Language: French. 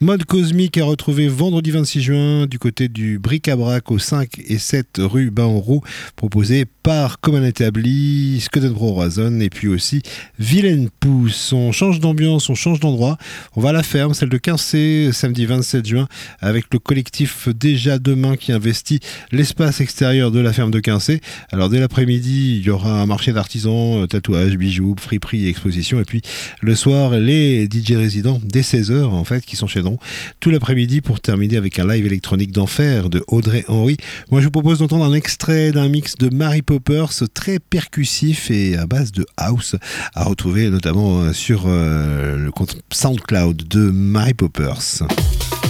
Mode Cosmique à retrouver vendredi 26 juin du côté du Bric-à-Brac au 5 et 7 rue Baron-Roux, proposé par Commun Établi, Scudenbro Horizon et puis aussi Vilaine Pousse. On change d'ambiance, on change d'endroit. On va à la ferme, celle de Quincé, samedi 27 juin, avec le collectif Déjà Demain qui investit l'espace extérieur de la ferme de Quincé. Alors dès l'après-midi, il y aura un marché d'artisans, tatouages, bijoux, friperies et expositions. Et puis le soir, les DJ résidents dès 16h en fait qui s'enchaîneront tout l'après-midi pour terminer avec un live électronique d'enfer de Audrey Henry. Moi je vous propose d'entendre un extrait d'un mix de Mary Poppers très percussif et à base de house à retrouver notamment sur le compte SoundCloud de Mary Poppers.